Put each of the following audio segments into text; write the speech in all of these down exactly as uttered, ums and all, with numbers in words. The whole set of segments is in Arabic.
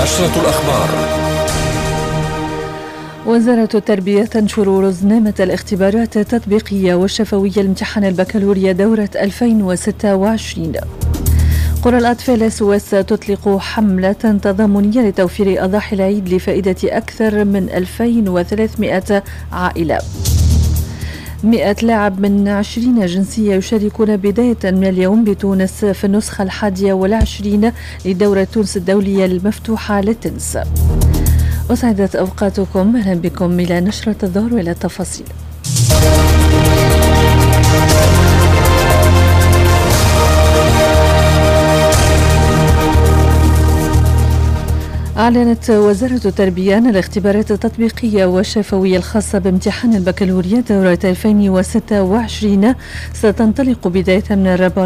نشرة الأخبار. وزارة التربية تنشر رزنامة الاختبارات التطبيقية والشفوية لامتحان البكالوريا دورة ألفين وستة وعشرين. قرى الأطفال سويس تطلق حملة تضامنية لتوفير أضاحي العيد لفائدة أكثر من ألفين وثلاثمائة عائلة. مئة لاعب من عشرين جنسية يشاركون بداية من اليوم بتونس في النسخة الحادية والعشرين لدورة تونس الدولية المفتوحة للتنس. أسعدت أوقاتكم، أهلا بكم إلى نشرة الظهر وإلى التفاصيل. أعلنت وزارة التربية أن الاختبارات التطبيقية والشفوية الخاصة بامتحان البكالوريا دورة ألفين وستة وعشرين ستنطلق بداية من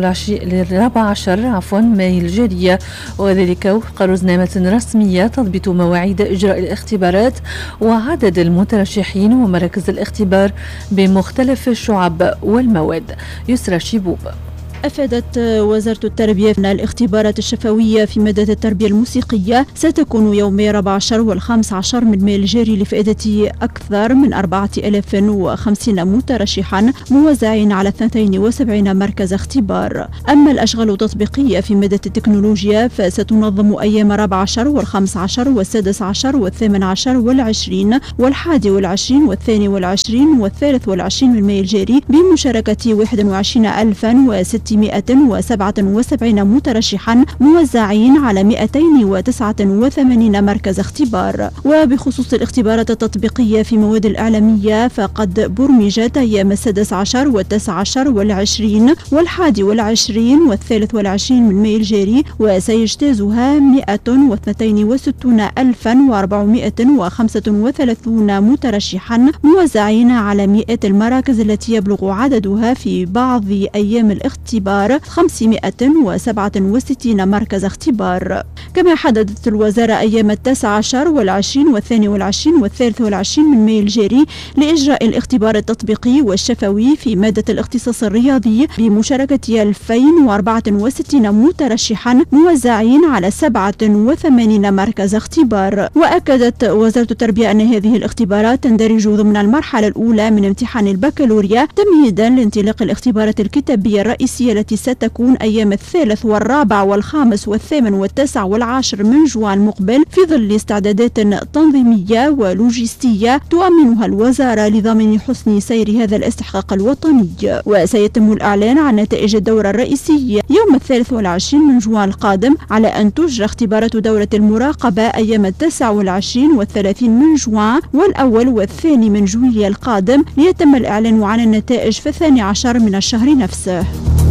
الرابع عشر عفوا ماي الجارية، وذلك وفق رزنامة رسمية تضبط مواعيد إجراء الاختبارات وعدد المترشحين ومراكز الاختبار بمختلف الشعب والمواد. يسرى شيبوب. أفادت وزارة التربية أن الاختبارات الشفوية في مادة التربية الموسيقية ستكون يومي الرابع عشر والخامس عشر من ماي الجاري لفائدة أكثر من أربعة آلاف وخمسين مترشحا موزعين على اثنين وسبعين مركز اختبار. أما الأشغال التطبيقية في مادة التكنولوجيا فستنظم أيام الرابع عشر والخامس عشر والسادس عشر والثامن عشر والعشرين والحادي والعشرين والثاني والعشرين والثالث والعشرين من ماي الجاري بمشاركة واحد وعشرين ألفا وستمائة وسبعة وسبعين مترشحا موزعين على مئتين وتسعة وثمانين مركز اختبار. وبخصوص الاختبارات التطبيقية في مواد الإعلامية فقد برمجت أيام السادس عشر والتاسع عشر والعشرين والحادي والعشرين والثالث والعشرين من ماي الجاري، وسيجتازها مئة واثنين وستون ألفا وأربعمائة وخمسة وثلاثين مترشحا موزعين على مئات المراكز التي يبلغ عددها في بعض أيام الاختبار خمسمائة وسبعة وستين مركز اختبار. كما حددت الوزارة أيام التاسع عشر والعشرين والثاني والعشرين والثالث والعشرين من ماي الجاري لإجراء الاختبار التطبيقي والشفوي في مادة الاختصاص الرياضي بمشاركة ألفين وأربعة وستين مترشحا موزعين على سبعة وثمانين مركز اختبار. وأكدت وزارة التربية أن هذه الاختبارات تندرج ضمن المرحلة الأولى من امتحان البكالوريا تمهيدا لانطلاق الاختبارات الكتابية الرئيسية التي ستكون أيام الثالث والرابع والخامس والثامن والتاسع والعاشر من جوان مقبل في ظل استعدادات تنظيمية ولوجستية تؤمنها الوزارة لضمان حسن سير هذا الاستحقاق الوطني. وسيتم الإعلان عن نتائج الدورة الرئيسية يوم الثالث والعشرين من جوان القادم، على أن تجرى اختبارات دورة المراقبة أيام التاسع والعشرين والثلاثين من جوان والأول والثاني من جويلية القادم، ليتم الإعلان عن النتائج في الثاني عشر من الشهر نفسه.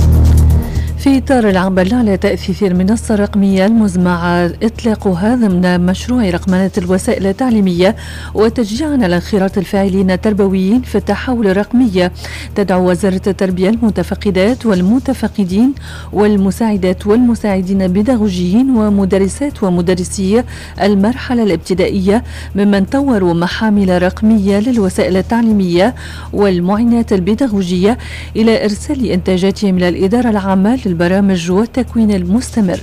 في إطار العمل على تأسيس المنصة الرقمية المزمع إطلاقها ضمن مشروع رقمنة الوسائل التعليمية وتشجيعا على انخراط الفاعلين التربويين في التحول الرقمي، تدعو وزارة التربية المتفقدات والمتفقدين والمساعدات والمساعدين البيداغوجيين ومدرسات ومدرسي المرحلة الابتدائية ممن طوروا محامل رقمية للوسائل التعليمية والمعينات البيداغوجية إلى إرسال إنتاجاتهم إلى الإدارة العامة البرامج والتكوين المستمر.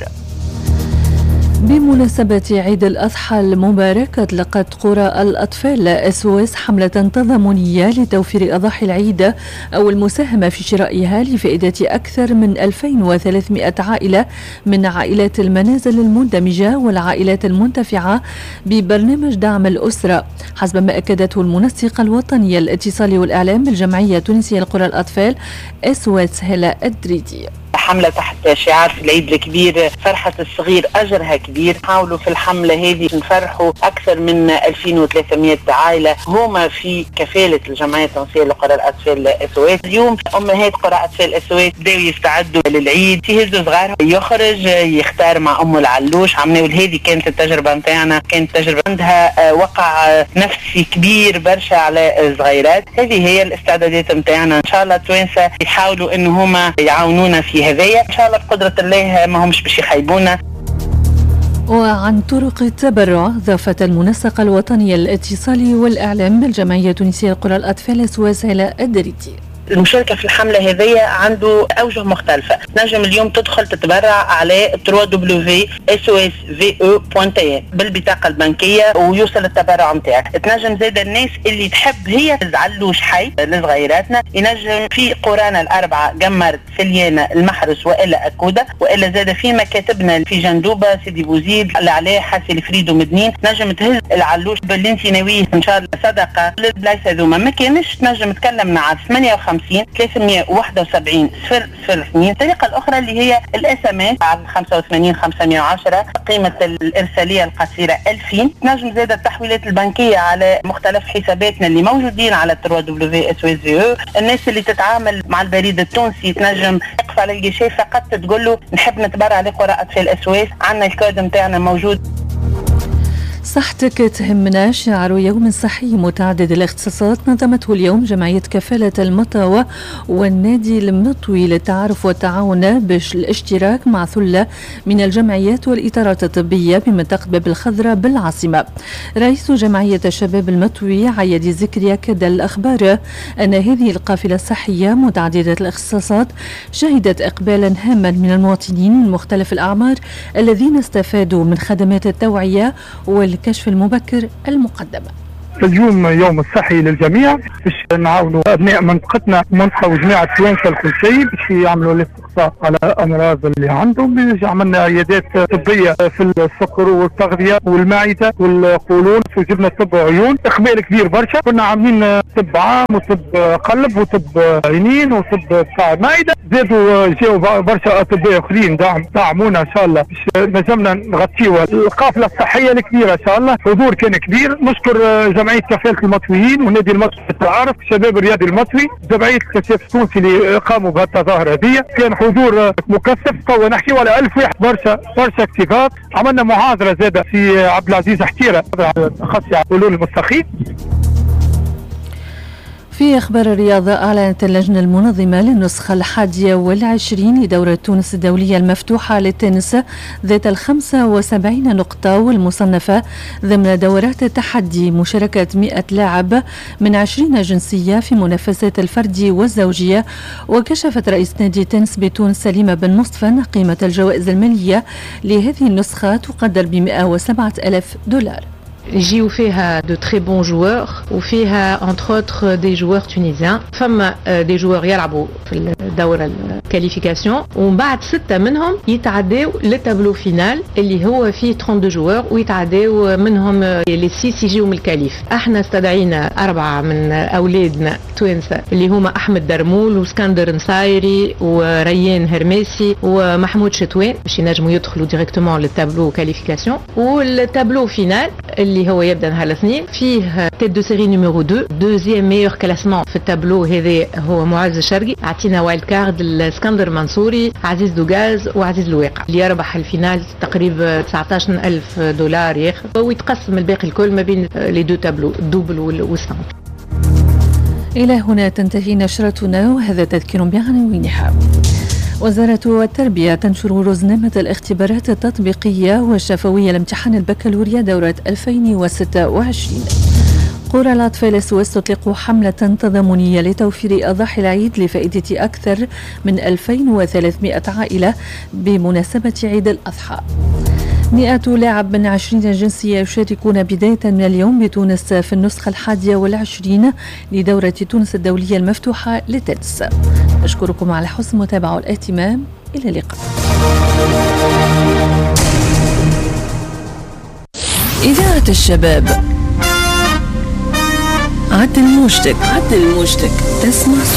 بمناسبة عيد الأضحى المبارك أطلقت قرى الأطفال إس أو إس حملة تضامنية لتوفير أضاحي العيد أو المساهمة في شرائها لفائدة أكثر من ألفين وثلاثمائة عائلة من عائلات المنازل المندمجة والعائلات المنتفعة ببرنامج دعم الأسرة، حسب ما أكدته المنسقة الوطنية للاتصال والإعلام بالجمعية التونسية لقرى الأطفال إس أو إس هلا الدريدي. حملة تحت شعار في العيد الكبير فرحة الصغير أجرها كبير. حاولوا في الحملة هذه نفرحوا أكثر من ألفين وثلاثمائة عائلة هما في كفالة الجمعية التونسية لقرى الأطفال إس أو إس. اليوم أمهات قرى أطفال إس أو إس بداوا يستعدوا للعيد، يهزوا صغارهم يخرج يختار مع أمه العلوش. عملوا هذه كانت التجربة متاعنا، كانت تجربة عندها وقع نفسي كبير برشا على الصغيرات. هذه هي الاستعدادات متاعنا. إن شاء الله التوانسة يحاولوا إن هما يعاونونا في هذايا، إن شاء الله بقدرة الله ما همش باش يخيبونا. وعن طرق التبرع ضافت المنسقة الوطنية للاتصال والإعلام بالجمعية التونسية لقرى الأطفال إس أو إس هلا الدريدي. المشاركة في الحملة هذه عنده أوجه مختلفة. تنجم اليوم تدخل تتبرع على دبليو دبليو دبليو دوت اس او اس في او دوت اي بالبطاقة البنكية ويوصل التبرع متاعك. تنجم زاد الناس اللي تحب هي تزعلوش حي لصغيراتنا، ينجم في قرانا الأربعة قمر سليانة المحرس وإلا أكودة، وإلا زاد في مكاتبنا في جندوبة سيدي بوزيد العلاء حاسي الفريد ومدنين. نجم تهز العلوش باللي انت ناويه ان شاء الله صدقة للبلايص هذوما. ما كانش تنجم تكلمنا على ثمانية وخمسين ثلاثمية وواحد وسبعين صفر صفر اثنين. الطريقة الأخرى اللي هي الاس ام اس على خمسة وثمانين خمسمية وعشرة، قيمة الإرسالية القصيرة ألفين. تنجم زاد التحويلات البنكية على مختلف حساباتنا اللي موجودين على دبليو دبليو دبليو دوت اس او اس في او. الناس اللي تتعامل مع البريد التونسي تنجم تقف على الجيشي فقط تقول له نحب نتبرع لقراء أطفال اس او اس، عندنا الكود نتاعنا موجود. صحتك تهمنا شعار يوم صحي متعدد الاختصاصات نظمته اليوم جمعية كفالة المطاوة والنادي المطوي للتعارف والتعاون بالاشتراك مع ثلة من الجمعيات والإطارات الطبية بمنطقة باب الخضراء بالعاصمة. رئيس جمعية الشباب المطوي عيدي زكريا كد الأخبار أن هذه القافلة الصحية متعددة الاختصاصات شهدت إقبالا هاما من المواطنين من مختلف الأعمار الذين استفادوا من خدمات التوعية والكشف المبكر المقدمة. اليوم يوم الصحي للجميع باش نعاونوا ابناء منطقتنا منطقه وجماعه توانسه الكل شيء باش يعملوا الاستقصاء على الامراض اللي عندهم. عملنا عيادات طبيه في السكر والتغذيه والمعده والقولون وجبنا طب عيون، اقبال كبير برشا. كنا عاملين طب عام وطب قلب وطب عينين وطب بتاع معده، زادوا جاوا برشا اطباء اخرين دعم دعمونا ان شاء الله باش نجمنا نغطيوا القافله الصحيه الكبيره ان شاء الله. حضور كان كبير. نشكر جمعيه كفاله المطويين ونادي المطوي للتعارف، الشباب الرياضي المطوي، جمعيه الكشاف التونسي اللي قاموا بهالتظاهره هذه. كان حضور مكثف، تو نحكي على ألف واحد، برشا برشا اكتيفات. عملنا محاضره زاده في عبد العزيز حتيره خاصه على الحلول المستقيم. في أخبار الرياضة، أعلنت اللجنة المنظمة للنسخة الحادية والعشرين لدورة تونس الدولية المفتوحة للتنس ذات الخمسة وسبعين نقطة والمصنفة ضمن دورات التحدي مشاركة مئة لاعب من عشرين جنسية في منافسات الفرد والزوجية. وكشفت رئيس نادي تنس بتونس سليمة بن مصطفى أن قيمة الجوائز المالية لهذه النسخة تقدر ب مئة وسبعة آلاف دولار. يجيو فيها دو تري بون جوور وفيها انتر اوتر دي جوور تونيزيان. فما دي جوور يلعبوا في الدوره الكاليفيكاسيون ومن بعد سته منهم يتعداو للتابلو فينال اللي هو فيه اثنين وثلاثين جوور ويتعداو منهم لي سيس يجيو من الكاليف. احنا استدعينا اربعه من اولادنا توانسه اللي هما احمد درمول واسكندر نصايري وريان هرماسي ومحمود شتوان باش ينجموا يدخلوا ديريكتومون للتابلو كاليفيكاسيون. والتابلو فينال اللي هو يبدا نهار الاثنين فيه تيت دو سيري نيميرو اثنين دوزيام ميور كلاسمون في التابلو هذا هو معز الشرقي. اعطينا وايلد كارد الاسكندر منصوري، عزيز دوغاز وعزيز الواقع. اللي يربح الفينال تقريبا تسعطاش ألف دولار ياخذ ويتقسم الباقي الكل ما بين لي دو تابلو الدوبل والسامبل. إلى هنا تنتهي نشرتنا وهذا تذكير بعناوينها. وزارة التربية تنشر روزنامة الاختبارات التطبيقية والشفوية لامتحان البكالوريا دورة ألفين وستة وعشرين. قرى الأطفال السويس تطلق حملة تضامنية لتوفير أضاحي العيد لفائدة أكثر من ألفين وثلاثمئة عائلة بمناسبة عيد الأضحى. مئة لاعب من عشرين جنسية يشاركون بداية من اليوم بتونس في النسخة الحادية والعشرين لدورة تونس الدولية المفتوحة للتنس. أشكركم على حسن المتابعة والاهتمام. إلى اللقاء. إذاعة الشباب. عدل موجتك عدل موجتك تسمع